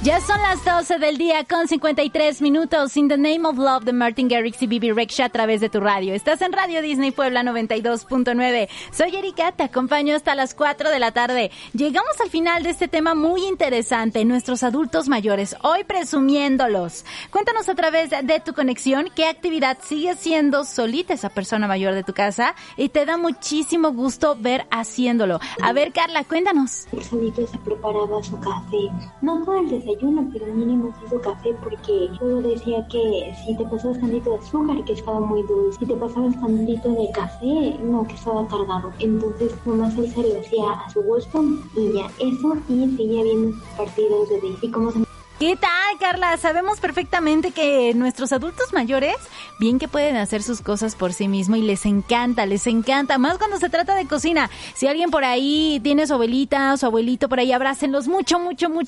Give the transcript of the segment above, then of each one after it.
Ya son las 12 del día con 53 minutos. In the Name of Love de Martin Garrix y Bibi Rexha a través de tu radio. Estás en Radio Disney Puebla 92.9. Soy Erika, te acompaño hasta las 4 de la tarde. Llegamos al final de este tema muy interesante, nuestros adultos mayores, hoy presumiéndolos. Cuéntanos a través de tu conexión qué actividad sigue siendo solita esa persona mayor de tu casa y te da muchísimo gusto ver haciéndolo. A ver, Carla, cuéntanos. El solito se preparaba su café, no todo el desayuno, pero mínimo hizo café porque luego decía que si te pasabas tantito de azúcar, que estaba muy dulce, si te pasabas tantito de café, no, que estaba cargado. Entonces nomás él se lo hacía a su gusto y ya, eso, y seguía viendo sus partidos de Disney. Y como se... ¿Qué tal, Carla? Sabemos perfectamente que nuestros adultos mayores, bien que pueden hacer sus cosas por sí mismos y les encanta, más cuando se trata de cocina. Si alguien por ahí tiene su abuelita, su abuelito por ahí, abrácenlos mucho.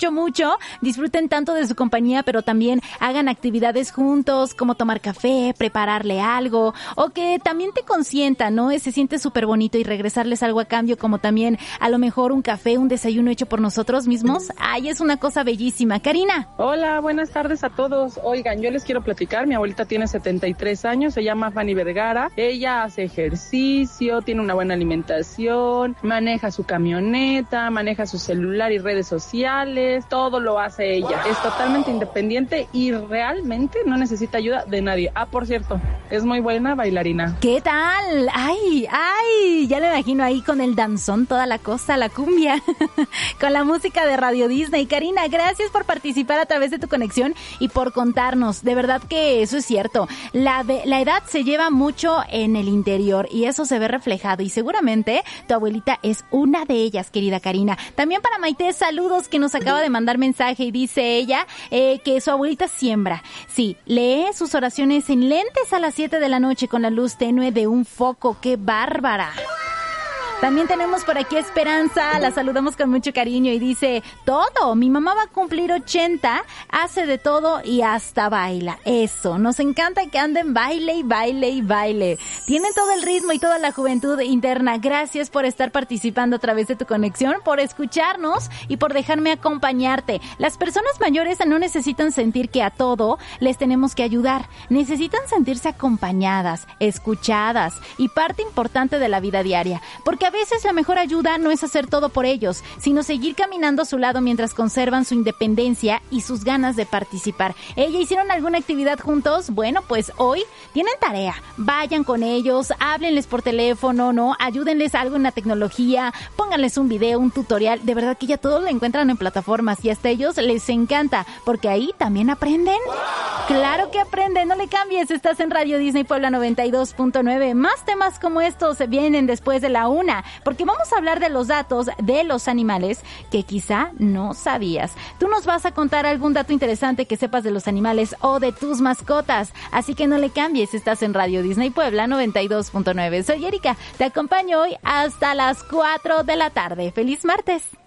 Disfruten tanto de su compañía, pero también hagan actividades juntos, como tomar café, prepararle algo, o que también te consientan, ¿no? Se siente súper bonito y regresarles algo a cambio, como también a lo mejor un café, un desayuno hecho por nosotros mismos. Ay, es una cosa bellísima. Karina. Hola, buenas tardes a todos. Oigan, yo les quiero platicar, mi abuelita tiene 73 años, se llama Fanny Vergara. Ella hace ejercicio, tiene una buena alimentación, maneja su camioneta, maneja su celular y redes sociales, todo lo hace ella. Es totalmente independiente y realmente no necesita ayuda de nadie. Ah, por cierto, es muy buena bailarina. ¿Qué tal? Ay, ya le imagino ahí con el danzón, toda la cosa, la cumbia, con la música de Radio Disney. Karina, gracias por participar a través de tu conexión y por contarnos. De verdad que eso es cierto. La edad se lleva mucho en el interior y eso se ve reflejado y seguramente tu abuelita es una de ellas, querida Karina. También para Maite, saludos, que nos acaba de mandar mensaje y dice ella que su abuelita siembra. Sí, lee sus oraciones en lentes a las 7 de la noche con la luz tenue de un foco. ¡Qué bárbara! También tenemos por aquí a Esperanza, la saludamos con mucho cariño y dice, todo, mi mamá va a cumplir 80, hace de todo y hasta baila. Eso, nos encanta que anden baile. Tienen todo el ritmo y toda la juventud interna. Gracias por estar participando a través de tu conexión, por escucharnos y por dejarme acompañarte. Las personas mayores no necesitan sentir que a todo les tenemos que ayudar. Necesitan sentirse acompañadas, escuchadas y parte importante de la vida diaria. Porque a veces la mejor ayuda no es hacer todo por ellos, sino seguir caminando a su lado mientras conservan su independencia y sus ganas de participar. ¿Hicieron alguna actividad juntos? Bueno, pues hoy tienen tarea. Vayan con ellos, háblenles por teléfono, ¿no? Ayúdenles algo en la tecnología, pónganles un video, un tutorial. De verdad que ya todos lo encuentran en plataformas y hasta ellos les encanta, porque ahí también aprenden. Claro que aprenden, no le cambies. Estás en Radio Disney Puebla 92.9. Más temas como estos se vienen después de la 1. Porque vamos a hablar de los datos de los animales que quizá no sabías. Tú nos vas a contar algún dato interesante que sepas de los animales o de tus mascotas. Así que no le cambies, estás en Radio Disney Puebla 92.9. Soy Erika, te acompaño hoy hasta las 4 de la tarde. ¡Feliz martes!